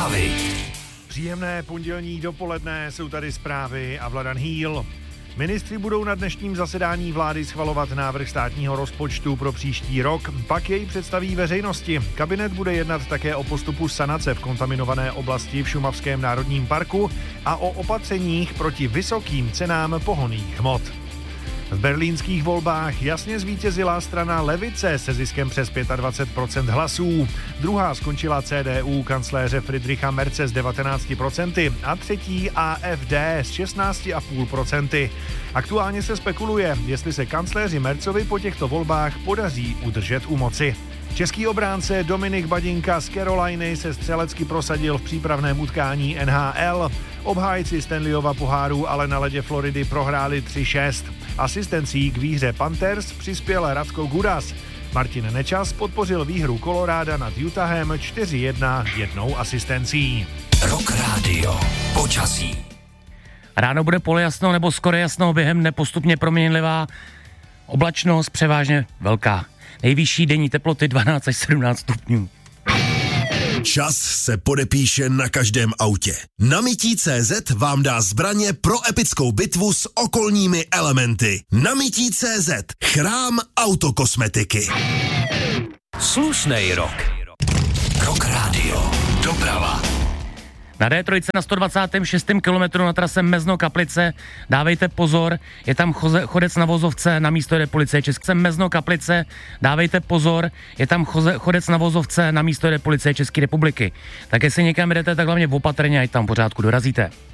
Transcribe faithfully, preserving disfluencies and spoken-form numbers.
Zprávy. Příjemné pondělní dopoledne, jsou tady zprávy a Vladan Hýl. Ministři budou na dnešním zasedání vlády schvalovat návrh státního rozpočtu pro příští rok, pak jej představí veřejnosti. Kabinet bude jednat také o postupu sanace v kontaminované oblasti v Šumavském národním parku a o opatřeních proti vysokým cenám pohonných hmot. V berlínských volbách jasně zvítězila strana levice se ziskem přes dvacet pět procent hlasů. Druhá skončila C D U kancléře Friedricha Merze s devatenácti procenty a třetí A F D s šestnácti celá pět procenta. Aktuálně se spekuluje, jestli se kancléři Merzovi po těchto volbách podaří udržet u moci. Český obránce Dominik Badinka z Caroliny se střelecky prosadil v přípravném utkání N H L. Obhájci Stanleyova poháru ale na ledě Floridy prohráli tři šest. Asistencí k výhře Panthers přispěl Radko Gudas. Martin Nečas podpořil výhru Koloráda nad Utahem čtyři jedna jednou asistencí. Rock Radio. Počasí. Ráno bude polojasno nebo skoro jasno, během dne postupně proměnlivá, oblačnost převážně velká. Nejvyšší denní teploty dvanáct až sedmnáct stupňů. Čas se podepíše na každém autě. Namití tečka cé zet vám dá zbraně pro epickou bitvu s okolními elementy. Namití tečka cé zet. Chrám autokosmetiky. Slušnej rok. Rock Radio. Doprava. Na D tři na sto dvacátém šestém kilometru na trase Mezno-Kaplice dávejte pozor, je tam choze, chodec na vozovce na místo, kde policie České Mezno-Kaplice, dávejte pozor, je tam choze, chodec na vozovce na místo, kde policie České republiky. Tak jestli někam jdete, tak hlavně opatrně, ať tam v pořádku dorazíte.